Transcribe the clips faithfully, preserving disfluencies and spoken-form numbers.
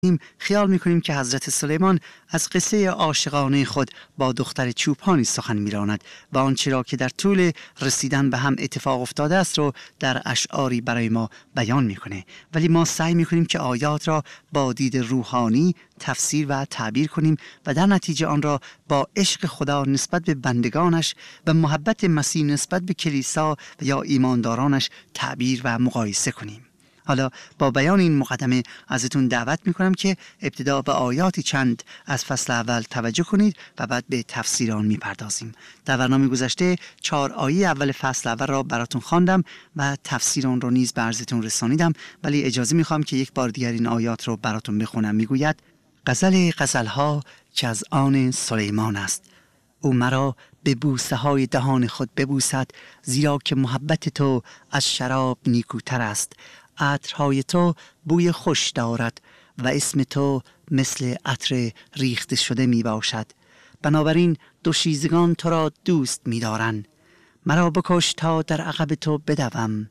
خیال میکنیم که حضرت سلیمان از قصه عاشقانه خود با دختر چوپانی سخن میراند و آنچه را که در طول رسیدن به هم اتفاق افتاده است رو در اشعاری برای ما بیان میکنه، ولی ما سعی میکنیم که آیات را با دید روحانی تفسیر و تعبیر کنیم و در نتیجه آن را با عشق خدا نسبت به بندگانش و محبت مسیح نسبت به کلیسا و یا ایماندارانش تعبیر و مقایسه کنیم. حالا با بیان این مقدمه ازتون دعوت میکنم که ابتدا به آیاتی چند از فصل اول توجه کنید و بعد به تفسیر آن میپردازیم. در برنامه گذشته چهار آیه اول فصل اول را براتون خواندم و تفسیر آن را نیز به عرضتون رسانیدم، ولی اجازه میخوام که یک بار دیگر این آیات را براتون بخونم. میگوید: غزل غزلها که از آن سلیمان است، او مرا به بوسه های دهان خود ببوسد، زیرا که محبت تو از شراب نیکوتر است. عطرهای تو بوی خوش دارد و اسم تو مثل عطر ریخته شده می باشد. بنابراین دوشیزگان تو را دوست می دارن. مرا بکش تا در عقب تو بدوم.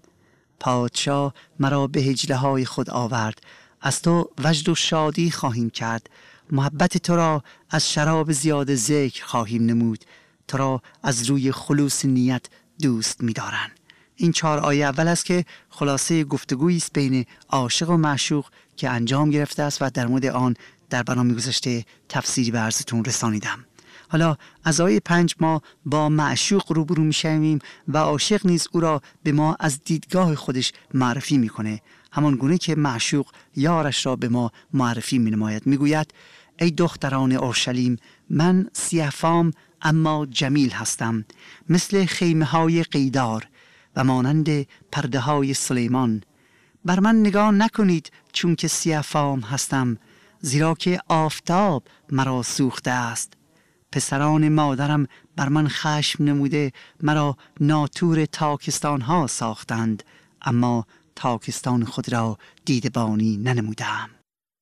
پادشاه مرا به هجله های خود آورد، از تو وجد و شادی خواهیم کرد. محبت تو را از شراب زیاد ذکر خواهیم نمود، تو را از روی خلوص نیت دوست می دارن. این چهار آیه اول است که خلاصه گفتگویی است بین عاشق و معشوق که انجام گرفته است و در مورد آن در برنامه گذشته تفسیری به عرضتون رسانیدم. حالا از آیه پنج ما با معشوق روبرو میشویم و عاشق نیز او را به ما از دیدگاه خودش معرفی میکنه، همان گونه که معشوق یارش را به ما معرفی مینماید. میگوید: ای دختران اورشلیم، من سیه فام اما جمیل هستم، مثل خیمه های قیدار و مانند پرده های سلیمان. بر من نگاه نکنید چون که سیه فام هستم، زیرا که آفتاب مرا سوخته است. پسران مادرم بر من خشم نموده، مرا ناطور تاکستان ها ساختند، اما تاکستان خود را دیدبانی ننمودم.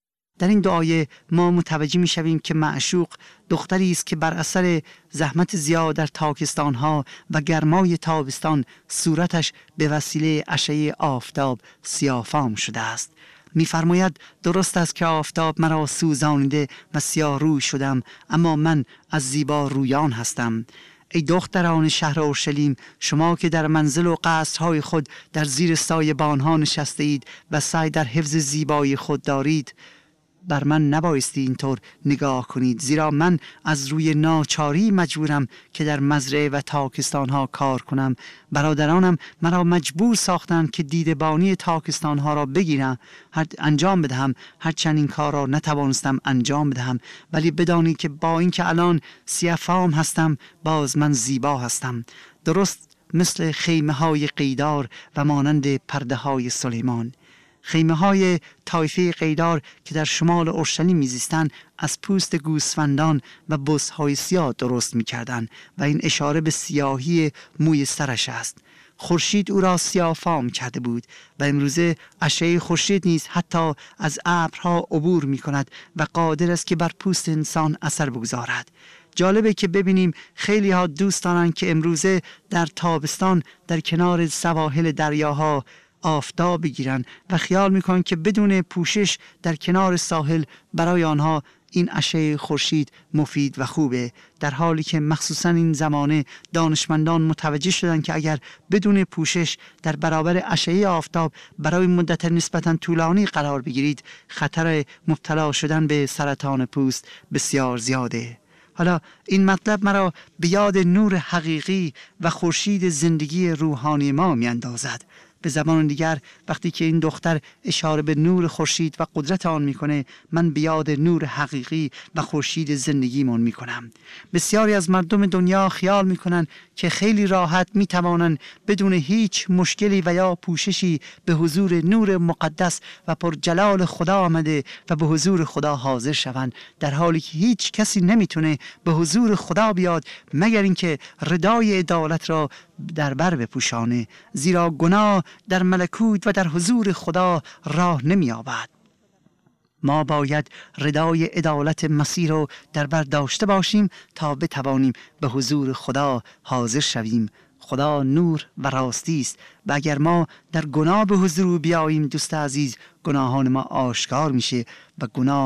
در این دو آیه ما متوجه می شویم که معشوق دختری است که بر اثر زحمت زیاد در تاکستان‌ها و گرمای تابستان صورتش به وسیله اشعه آفتاب سیاه‌فام شده است. می‌فرماید: درست است که آفتاب مرا سوزانیده و سیاه روی شدم، اما من از زیبا رویان هستم. ای دختران شهر اورشلیم، شما که در منزل و قصرهای خود در زیر سایه‌بان‌ها نشسته اید و سعی در حفظ زیبایی خود دارید، بر من نبایستی اینطور نگاه کنید، زیرا من از روی ناچاری مجبورم که در مزرعه و تاکستانها کار کنم. برادرانم مرا مجبور ساختند که دیدبانی تاکستانها را بگیرم، هر انجام بدهم، هرچند این کار را نتوانستم انجام بدهم، ولی بدانید که با اینکه الان سیه فام هستم، باز من زیبا هستم، درست مثل خیمه های قیدار و مانند پرده های سلیمان. خیمه های طایفه قیدار که در شمال اورشلیم میزیستند از پوست گوسفندان و بزهای سیاه درست میکردند و این اشاره به سیاهی موی سرش است. خورشید او را سیاه فام کرده بود و امروزه اشعه خورشید نیز حتی از ابرها عبور میکند و قادر است که بر پوست انسان اثر بگذارد. جالبه که ببینیم خیلی ها دوست دارن که امروزه در تابستان در کنار سواحل دریاها آفتاب بگیرن و خیال میکنن که بدون پوشش در کنار ساحل برای آنها این اشعه خورشید مفید و خوبه، در حالی که مخصوصا این زمانه دانشمندان متوجه شدن که اگر بدون پوشش در برابر اشعه آفتاب برای مدت نسبتا طولانی قرار بگیرید، خطر مبتلا شدن به سرطان پوست بسیار زیاده. حالا این مطلب مرا به یاد نور حقیقی و خورشید زندگی روحانی ما میاندازد. به زبان دیگر وقتی که این دختر اشاره به نور خورشید و قدرت آن میکنه، من به یاد نور حقیقی و خورشید زندگیمون میکنم. بسیاری از مردم دنیا خیال میکنن که خیلی راحت میتوانن بدون هیچ مشکلی و یا پوششی به حضور نور مقدس و پر جلال خدا آمده و به حضور خدا حاضر شوند، در حالی که هیچ کسی نمیتونه به حضور خدا بیاد مگر اینکه ردای عدالت را در بر بپوشانه، زیرا گناه در ملکوت و در حضور خدا راه نمی یابد. ما باید ردای عدالت مسیح رو در بر داشته باشیم تا بتوانیم به حضور خدا حاضر شویم. خدا نور و راستی است و اگر ما در گناه به حضور بیاییم دوست عزیز، گناهان ما آشکار میشه و گناه